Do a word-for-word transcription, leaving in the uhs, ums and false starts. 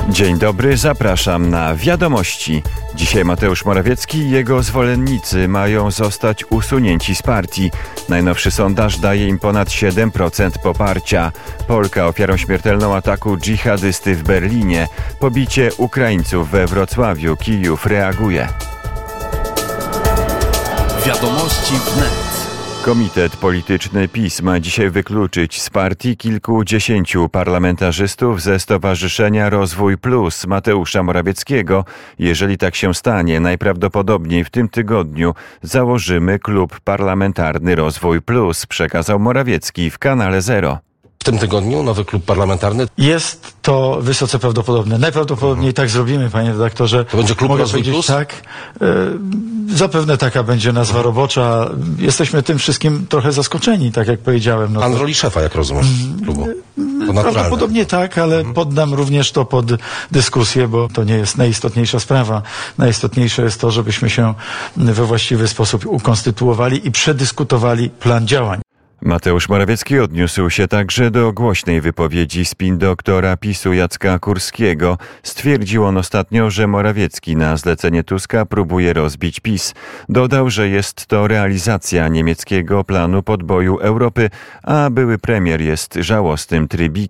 Dzień dobry, zapraszam na Wiadomości. Dzisiaj Mateusz Morawiecki i jego zwolennicy mają zostać usunięci z partii. Najnowszy sondaż daje im ponad siedem procent poparcia. Polka ofiarą śmiertelną ataku dżihadysty w Berlinie. Pobicie Ukraińców we Wrocławiu. Kijów reaguje. Wiadomości wnet. Komitet polityczny PiS ma dzisiaj wykluczyć z partii kilkudziesięciu parlamentarzystów ze Stowarzyszenia Rozwój Plus Mateusza Morawieckiego. Jeżeli tak się stanie, najprawdopodobniej w tym tygodniu założymy klub parlamentarny Rozwój Plus, przekazał Morawiecki w Kanale Zero. W tym tygodniu nowy klub parlamentarny. Jest to wysoce prawdopodobne. Najprawdopodobniej mhm. tak zrobimy, panie redaktorze. To będzie klub Mogę Rozwój Plus? Tak. Y, zapewne taka będzie nazwa mhm. robocza. Jesteśmy tym wszystkim trochę zaskoczeni, tak jak powiedziałem. No Pan to... w roli szefa, jak rozumiem, klubu. To Prawdopodobnie tak, ale mhm. poddam również to pod dyskusję, bo to nie jest najistotniejsza sprawa. Najistotniejsze jest to, żebyśmy się we właściwy sposób ukonstytuowali i przedyskutowali plan działań. Mateusz Morawiecki odniósł się także do głośnej wypowiedzi spin doktora PiSu Jacka Kurskiego. Stwierdził on ostatnio, że Morawiecki na zlecenie Tuska próbuje rozbić PiS. Dodał, że jest to realizacja niemieckiego planu podboju Europy, a były premier jest żałosnym trybi-